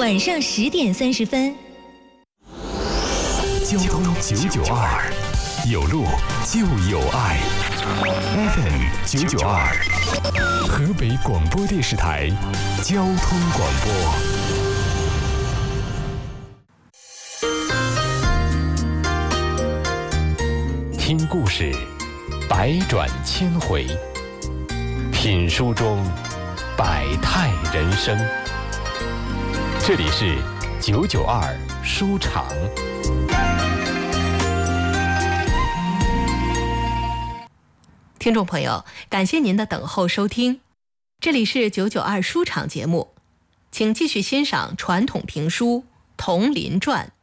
晚上10点30分。 交通992，有路就有爱。FM 992，河北广播电视台交通广播。听故事，百转千回；品书中，百态人生。这里是992书场。 听众朋友，感谢您的等候收听，这里是992书场节目，请继续欣赏传统评书《铜林传》。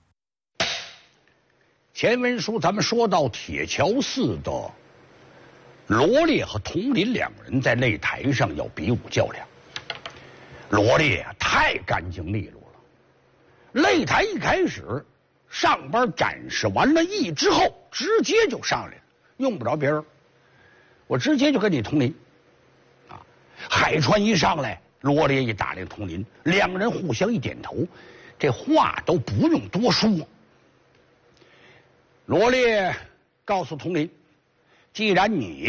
前文书咱们说到铁桥寺的罗烈和佟林两人在擂台上要比武较量。罗烈太干净利落了，擂台一开始上边展示完了艺之后，直接就上来了，用不着别人，我直接就跟你佟林啊。海川一上来，罗烈一打量佟林，两人互相一点头，这话都不用多说。罗烈告诉佟林，既然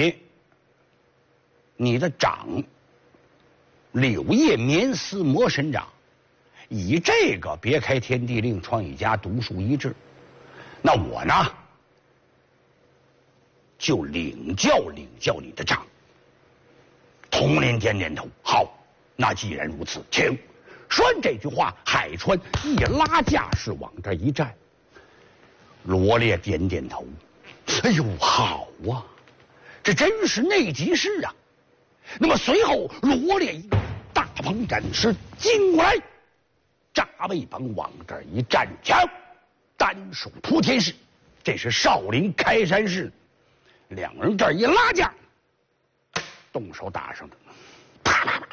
你的掌柳叶绵丝魔神掌以这个别开天地令创一家独树一帜，那我呢就领教你的掌。佟林点点头，好，那既然如此，请。说完这句话，海川一拉架势往这一站。罗烈点点头，哎呦，好啊，这真是内急事啊。那么随后罗烈一个大鹏展翅进过来，扎背膀往这一站，枪单手扑天式，这是少林开山式。两人这一拉架，动手打上的，啪啪啪。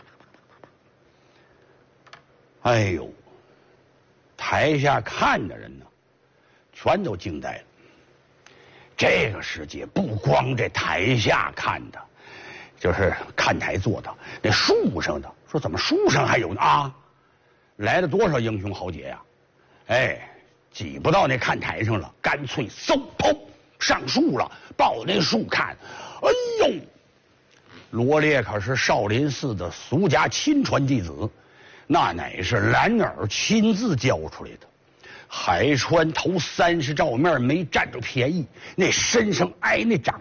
哎呦，台下看的人呢全都惊呆了。这个世界不光这台下看的，就是看台坐的，那树上的说怎么树上还有呢啊？来了多少英雄豪杰呀？哎，挤不到那看台上了，干脆嗖砰上树了，抱那树看。哎呦，罗烈可是少林寺的俗家亲传弟子，那乃是蓝耳亲自教出来的。海川头30照面没占着便宜，那身上挨那掌